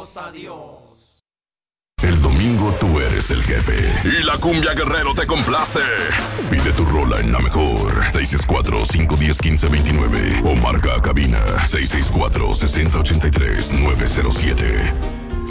Bendecimos a Dios. El domingo tú eres el jefe y la cumbia Guerrero te complace. Pide tu rola en la mejor 664-510-1529 o marca a cabina 664-6083-907.